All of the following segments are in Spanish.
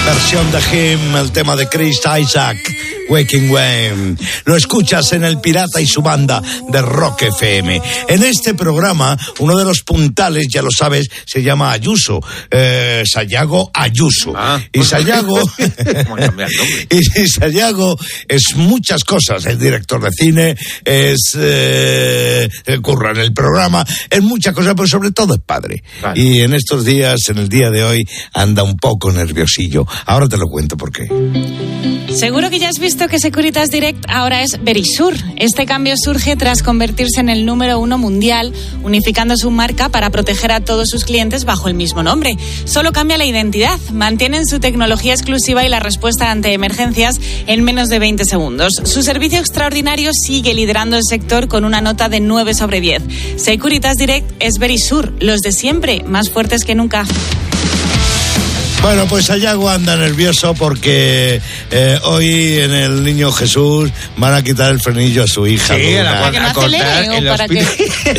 Versión de Him, el tema de Chris Isaac, Waking Wayne. Lo escuchas en El Pirata y su banda de Rock FM. En este programa, uno de los puntales, ya lo sabes, se llama Ayuso, Sayago Ayuso. Y Sayago y Sayago es muchas cosas. Es director de cine, curra en el programa, es muchas cosas, pero sobre todo es padre. Vale. Y en estos días, en el día de hoy, anda un poco nerviosillo. Ahora te lo cuento por qué. Seguro que ya has visto que Securitas Direct ahora es Verisur. Este cambio surge tras convertirse en el número 1 mundial, unificando su marca para proteger a todos sus clientes bajo el mismo nombre. Solo cambia la identidad, mantienen su tecnología exclusiva y la respuesta ante emergencias en menos de 20 segundos. Su servicio extraordinario sigue liderando el sector con una nota de 9 sobre 10. Securitas Direct es Verisur, los de siempre, más fuertes que nunca. Bueno, pues Sayago anda nervioso porque hoy en el Niño Jesús van a quitar el frenillo a su hija. Sí, ¿Para que no acelere o para qué?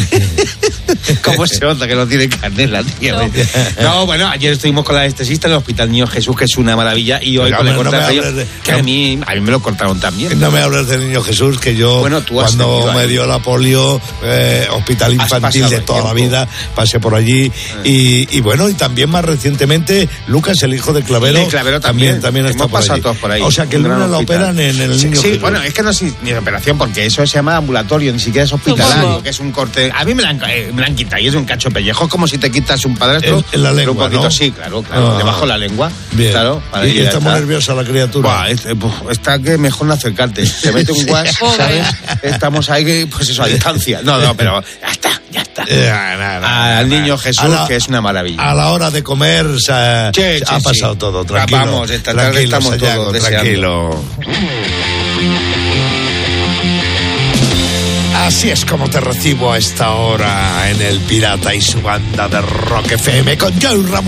¿Cómo se nota que no tiene canela, tío? No, bueno, ayer estuvimos con la anestesista en el Hospital Niño Jesús, que es una maravilla, y hoy con el corte que a mí me lo cortaron también. No me hables del Niño Jesús, que yo cuando me dio la polio, hospital infantil de toda la vida, pasé por allí, y bueno, y también más recientemente Lucas, el hijo de Clavero, sí, Clavero también está por allí. Todos por ahí. O sea que el lunes la operan en el Niño Jesús. Bueno, es que no es ni operación, porque eso se llama ambulatorio, ni siquiera es hospitalario, que es un corte. A mí me la han quitado y es un cacho pellejo, como si te quitas un padrastro. En la lengua, un poquito, ¿no? Sí, claro, debajo de la lengua. Bien. Claro, y está muy nerviosa la criatura. Está que mejor no acercarte. Te mete un guas, ¿sabes? Estamos ahí, pues eso, a distancia. No, pero ya está. Al Niño Jesús, que es una maravilla. A la hora de comer ha pasado todo, tranquilo. Vamos, esta tarde estamos todos tranquilo. Así es como te recibo a esta hora en El Pirata y su banda de Rock FM con Joe Ramón.